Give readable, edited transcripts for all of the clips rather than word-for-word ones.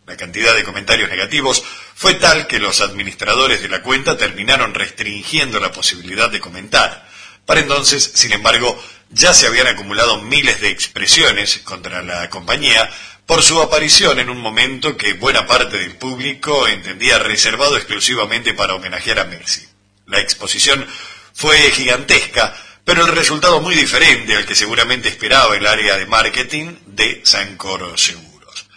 La cantidad de comentarios negativos fue tal que los administradores de la cuenta terminaron restringiendo la posibilidad de comentar. Para entonces, sin embargo, ya se habían acumulado miles de expresiones contra la compañía por su aparición en un momento que buena parte del público entendía reservado exclusivamente para homenajear a Mercy. La exposición fue gigantesca, pero el resultado muy diferente al que seguramente esperaba el área de marketing de Sancor Seguros.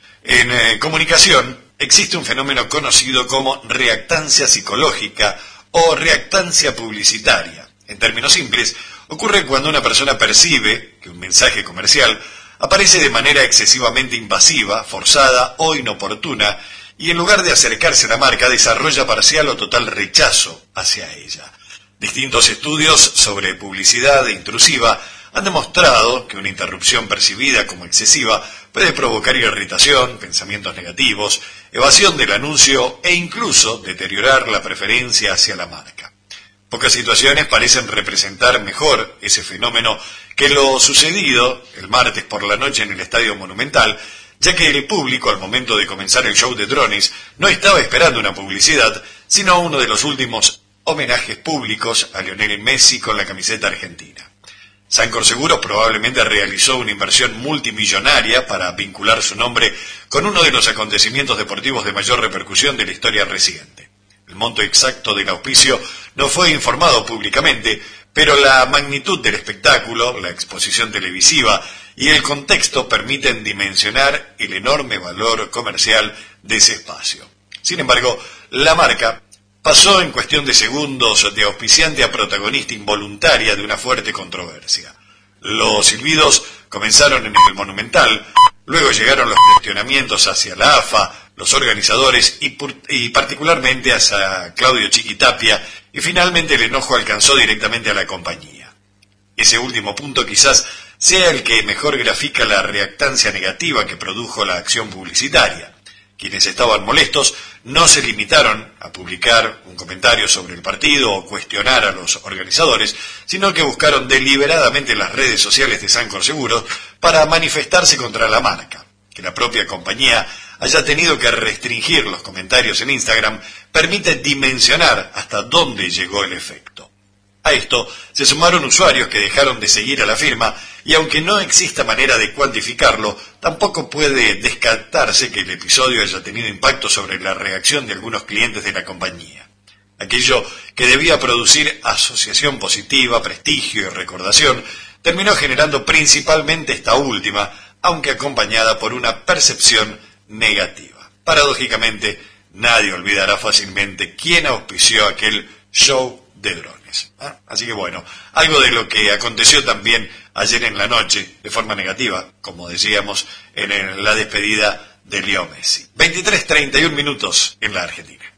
En comunicación existe un fenómeno conocido como reactancia psicológica o reactancia publicitaria. En términos simples, ocurre cuando una persona percibe que un mensaje comercial aparece de manera excesivamente invasiva, forzada o inoportuna, y en lugar de acercarse a la marca desarrolla parcial o total rechazo hacia ella. Distintos estudios sobre publicidad intrusiva han demostrado que una interrupción percibida como excesiva puede provocar irritación, pensamientos negativos, evasión del anuncio e incluso deteriorar la preferencia hacia la marca. Pocas situaciones parecen representar mejor ese fenómeno que lo sucedido el martes por la noche en el Estadio Monumental, ya que el público al momento de comenzar el show de drones no estaba esperando una publicidad, sino uno de los últimos homenajes públicos a Lionel Messi con la camiseta argentina. Sancor Seguros probablemente realizó una inversión multimillonaria para vincular su nombre con uno de los acontecimientos deportivos de mayor repercusión de la historia reciente. El monto exacto del auspicio no fue informado públicamente, pero la magnitud del espectáculo, la exposición televisiva y el contexto permiten dimensionar el enorme valor comercial de ese espacio. Sin embargo, la marca pasó en cuestión de segundos de auspiciante a protagonista involuntaria de una fuerte controversia. Los silbidos comenzaron en el Monumental, luego llegaron los cuestionamientos hacia la AFA, los organizadores y particularmente hacia Claudio Chiquitapia, y finalmente el enojo alcanzó directamente a la compañía. Ese último punto quizás sea el que mejor grafica la reactancia negativa que produjo la acción publicitaria. Quienes estaban molestos no se limitaron a publicar un comentario sobre el partido o cuestionar a los organizadores, sino que buscaron deliberadamente las redes sociales de Sancor Seguros para manifestarse contra la marca. Que la propia compañía haya tenido que restringir los comentarios en Instagram permite dimensionar hasta dónde llegó el efecto. A esto se sumaron usuarios que dejaron de seguir a la firma y aunque no exista manera de cuantificarlo, tampoco puede descartarse que el episodio haya tenido impacto sobre la reacción de algunos clientes de la compañía. Aquello que debía producir asociación positiva, prestigio y recordación, terminó generando principalmente esta última, aunque acompañada por una percepción negativa. Paradójicamente, nadie olvidará fácilmente quién auspició aquel show de drones. Así que bueno, algo de lo que aconteció también ayer en la noche, de forma negativa, como decíamos, en la despedida de Leo Messi. 23:31 en la Argentina.